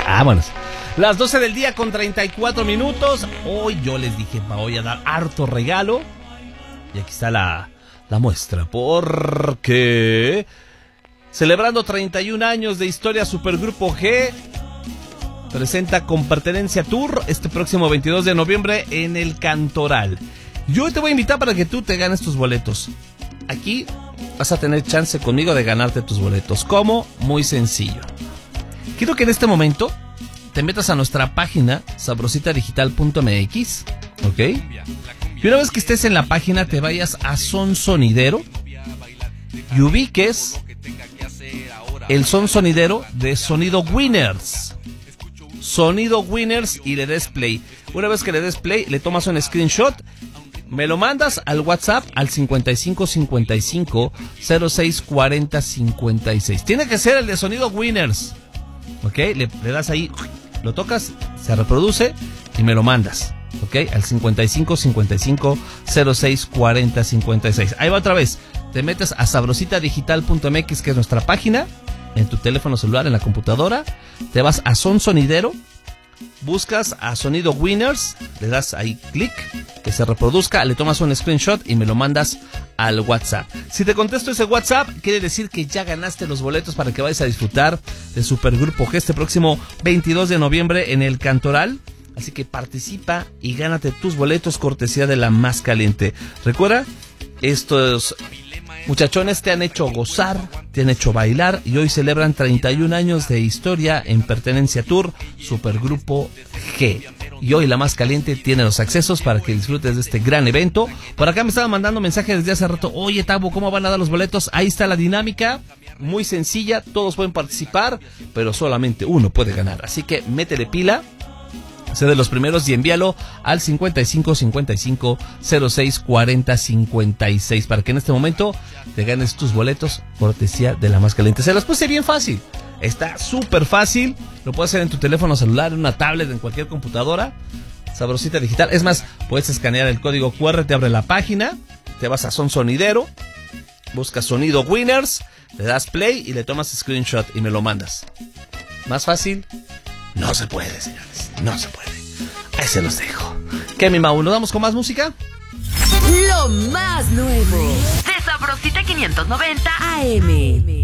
Vámonos. Las 12 del día con 34 minutos. Hoy yo les dije, voy a dar harto regalo. Y aquí está la muestra. Porque celebrando 31 años de historia, Supergrupo G presenta con Pertenencia Tour este próximo 22 de noviembre en el Cantoral. Yo te voy a invitar para que tú te ganes tus boletos. Aquí vas a tener chance conmigo de ganarte tus boletos. ¿Cómo? Muy sencillo. Quiero que en este momento te metas a nuestra página sabrositadigital.mx, ¿ok? Y una vez que estés en la página te vayas a Son Sonidero y ubiques el son sonidero de Sonido Winners. Sonido Winners y le des play. Una vez que le des play, le tomas un screenshot, me lo mandas al WhatsApp al 5555 06 40 56. Tiene que ser el de Sonido Winners. ¿Ok? Le das ahí, lo tocas, se reproduce y me lo mandas. ¿Ok? Al 5555 06 40 56. Ahí va otra vez. Te metes a sabrositadigital.mx, que es nuestra página, en tu teléfono celular, en la computadora. Te vas a Son Sonidero, buscas a Sonido Winners, le das ahí clic, que se reproduzca, le tomas un screenshot y me lo mandas al WhatsApp. Si te contesto ese WhatsApp, quiere decir que ya ganaste los boletos para que vayas a disfrutar de Supergrupo G este próximo 22 de noviembre en el Cantoral. Así que participa y gánate tus boletos, cortesía de La Más Caliente. Recuerda, estos muchachones te han hecho gozar, te han hecho bailar y hoy celebran 31 años de historia en Pertenencia Tour, Supergrupo G. Y hoy La Más Caliente tiene los accesos para que disfrutes de este gran evento. Por acá me estaban mandando mensajes desde hace rato. Oye, Tabo, ¿cómo van a dar los boletos? Ahí está la dinámica, muy sencilla, todos pueden participar, pero solamente uno puede ganar. Así que métele pila. Sé de los primeros y envíalo al 5555 06 40 56 para que en este momento te ganes tus boletos, cortesía de La Más Caliente. Se las puse bien fácil, está súper fácil, lo puedes hacer en tu teléfono celular, en una tablet, en cualquier computadora. Sabrosita Digital, es más, puedes escanear el código QR, te abre la página, te vas a Son Sonidero, buscas Sonido Winners, le das play y le tomas screenshot y me lo mandas. Más fácil no se puede, señores, no se puede. Ahí se los dejo. ¿Qué, mi Mau? ¿Nos damos con más música? Lo más nuevo de Sabrosita 590 AM.